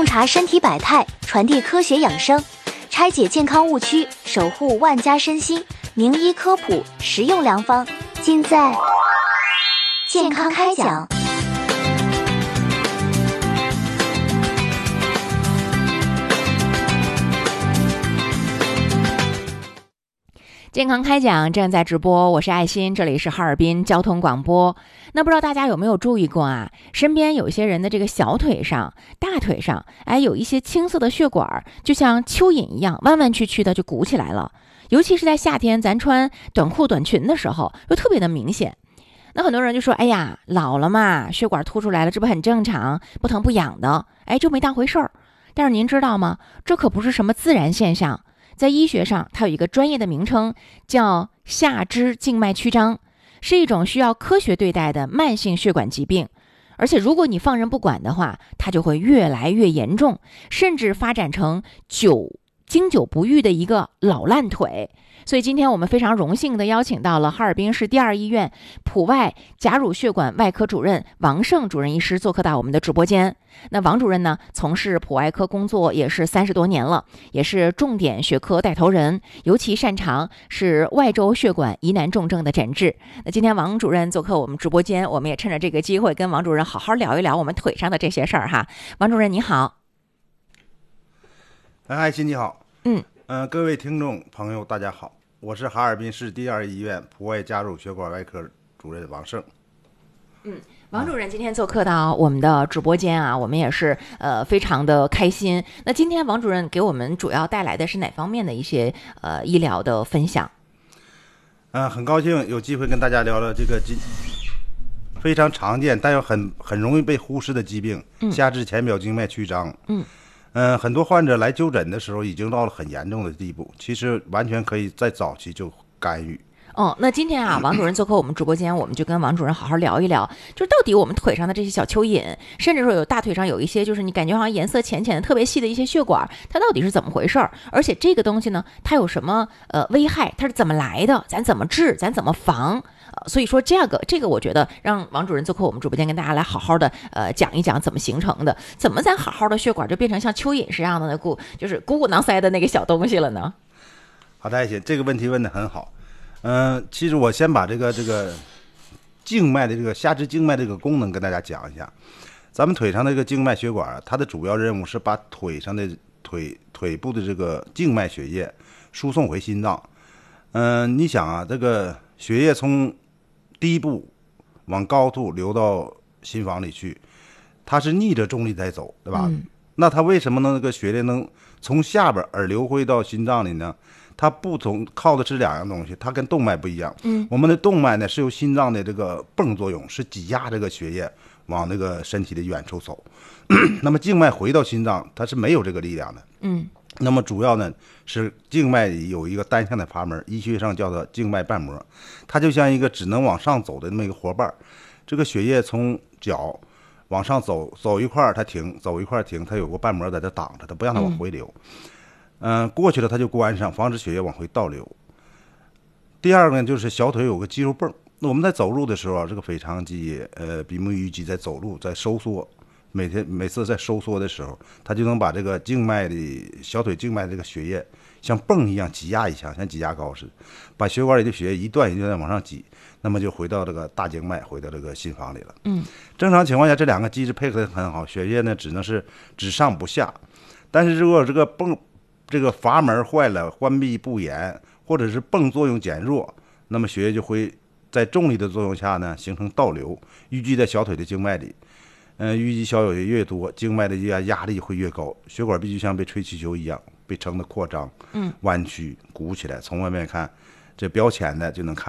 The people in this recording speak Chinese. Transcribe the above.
察身体百态，传递科学养生，拆解健康误区，守护万家身心。名医科普，实用良方，尽在健康开讲。 健康开讲正在直播，我是爱心，这里是哈尔滨交通广播。那不知道大家有没有注意过啊？身边有一些人的这个小腿上、大腿上，有一些青色的血管，就像蚯蚓一样弯弯曲曲的就鼓起来了。尤其是在夏天，咱穿短裤短裙的时候，又特别的明显。那很多人就说：“哎呀，老了嘛，血管凸出来了，这不很正常，不疼不痒的。”就没当回事儿。但是您知道吗？这可不是什么自然现象。在医学上，它有一个专业的名称，叫下肢静脉曲张，是一种需要科学对待的慢性血管疾病。而且如果你放任不管的话，它就会越来越严重，甚至发展成经久不愈的一个老烂腿。所以今天我们非常荣幸的邀请到了哈尔滨市第二医院普外甲乳血管外科主任王胜主任医师做客到我们的直播间。那王主任呢，从事普外科工作也是30多年了，也是重点学科带头人，尤其擅长是外周血管疑难重症的诊治。那今天王主任做客我们直播间，我们也趁着这个机会跟王主任好好聊一聊我们腿上的这些事儿哈。王主任你好。 爱心你好。各位听众朋友大家好，我是哈尔滨市第二医院普外甲乳血管外科主任王胜。 王主任今天做客到我们的直播间啊，我们也是非常的开心。那今天王主任给我们主要带来的是哪方面的一些医疗的分享？ 很高兴有机会跟大家聊聊这个非常常见但又很容易被忽视的疾病，下肢浅表静脉曲张。很多患者来就诊的时候已经到了很严重的地步，其实完全可以在早期就干预。 那今天啊，王主任做客我们直播间，我们就跟王主任好好聊一聊，就是到底我们腿上的这些小蚯蚓，甚至说有大腿上有一些就是你感觉好像颜色浅浅的特别细的一些血管，它到底是怎么回事儿？而且这个东西呢，它有什么危害？它是怎么来的？咱怎么治？咱怎么防？所以说这个我觉得让王主任做客我们直播间，跟大家来好好的讲一讲怎么形成的，怎么咱好好的血管就变成像蚯蚓似的就是鼓鼓囊塞的那个小东西了呢？ 好的，爱心，这个问题问得很好。其实我先把这个静脉的这个下肢静脉这个功能跟大家讲一下。咱们腿上的这个静脉血管，它的主要任务是把腿上的腿部的这个静脉血液输送回心脏。你想啊，这个血液从低部往高处流到心房里去，它是逆着重力在走，对吧？那它为什么那个血液能从下边而流回到心脏里呢？它靠的是两样东西，它跟动脉不一样。我们的动脉呢是由心脏的这个泵作用，是挤压这个血液往那个身体的远处走。那么静脉回到心脏，它是没有这个力量的。那么主要呢是静脉里有一个单向的阀门，医学上叫做静脉瓣膜，它就像一个只能往上走的那么一个活瓣。这个血液从脚往上走一块它停，走一块停，它有个瓣膜在这挡着，它不让它往回流。过去了它就关上，防止血液往回倒流。第二个呢，就是小腿有个肌肉泵，那我们在走路的时候这个腓肠肌、比目鱼肌在走路在收缩，每次在收缩的时候，它就能把这个小腿静脉的这个血液像泵一样挤压一下，像挤牙膏似的，把血管里的血液一段一段往上挤，那么就回到这个大静脉，回到这个心房里了。正常情况下这两个机制配合得很好，血液呢只能是只上不下。但是如果这个阀门坏了，关闭不严，或者是泵作用减弱，那么血液就会在重力的作用下呢形成倒流，淤积在小腿的静脉里。淤积小腿越多，静脉的压力会越高，血管壁就像被吹气球一样被撑得扩张、弯曲、鼓起来。从外面看，这标浅的就能看